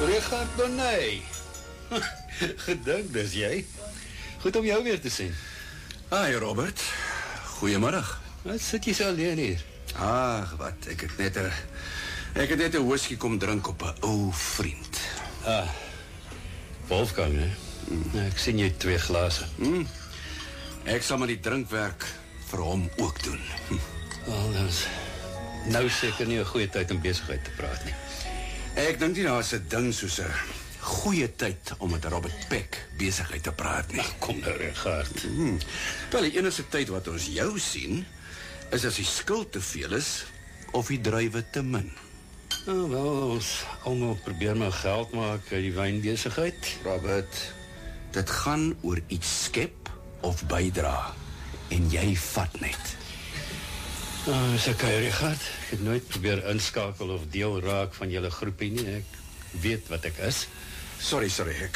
Richard Donay. Gedink, dis jy. Goed om jou weer te sien. Hi Robert, goeiemiddag. Wat sit jy so alleen hier? Ag, wat, ek het net 'n whisky kom drink op 'n ou vriend. Wolfgang, hè? Ek sien jy 2 glase. Ek sal maar die drinkwerk vir hom ook doen. Wel, nou seker nie 'n goeie tyd om besigheid te praat nie. Ek dink nie daar is 'n ding soos 'n goeie tyd om met Robert Peck besigheid te praat nie. Kom nou, Richard. Wel, die enigste tyd wat ons jou sien, is as die skuld te veel is, of die druiwe te min. Nou, wel, ons almal probeer maar geld maak uit die wynbesigheid. Robert, dit gaan oor iets skep of bydra, en jy vat net. Is okay, Richard. Ek het nooit probeer inskakel of deel raak van julle groepie nie. Ek weet wat ek is. Sorry,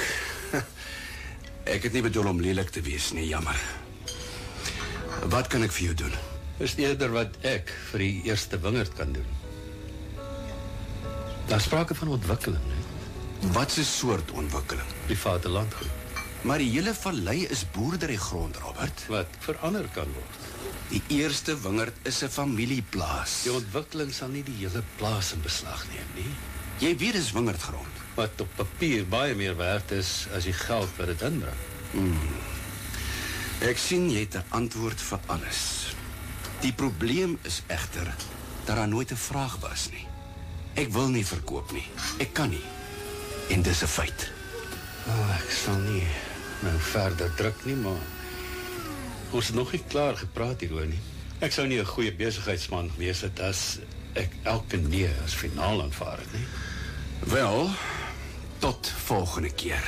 ek het nie bedoel om lelik te wees nie, jammer. Wat kan ek vir jou doen? Is eerder wat ek vir die eerste wingerd kan doen. Daar sprake van ontwikkeling, hè? Wat 'n soort ontwikkeling? Private landgoed. Maar die hele vallei is boerderygrond, Robert. Wat verander kan word. Die eerste wingerd is 'n familieplaas. Die ontwikkeling sal nie die hele plaas in beslag neem nie. Jy weet dis wingerdgrond. Wat op papier baie meer werd is as die geld wat dit inbring. Ek sien jy het 'n antwoord vir alles. Die probleem is egter dat daar nooit 'n vraag was nie. Ek wil nie verkoop nie. Ek kan nie. En dis 'n feit. Ek sal nie nou verder druk nie, maar ons het nog nie klaar gepraat hieroor nie. Ek sou nie 'n goeie besigheidsman wees het as ek elke nee as finaal aanvaar het nie. Wel, tot volgende keer.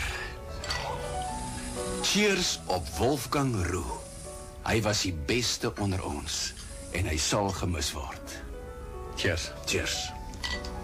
Cheers op Wolfgang Roux. Hy was die beste onder ons en hy sal gemis word. Cheers. Cheers.